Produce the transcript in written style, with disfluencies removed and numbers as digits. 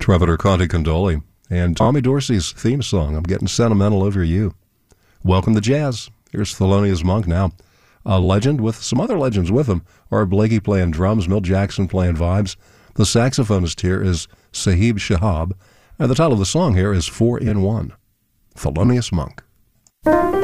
Trevor Conte Condoli and Tommy Dorsey's theme song, I'm Getting Sentimental Over You. Welcome to jazz. Here's Thelonious Monk now. A legend with some other legends with him. Art Blakey playing drums, Milt Jackson playing vibes. The saxophonist here is Sahib Shahab. And the title of the song here is 4 in 1. Thelonious Monk.